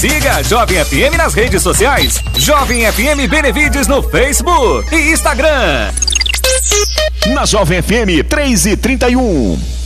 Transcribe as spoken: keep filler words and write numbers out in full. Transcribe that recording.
Siga a Jovem F M nas redes sociais. Jovem F M Benevides no Facebook e Instagram. Na Jovem F M três e trinta e um.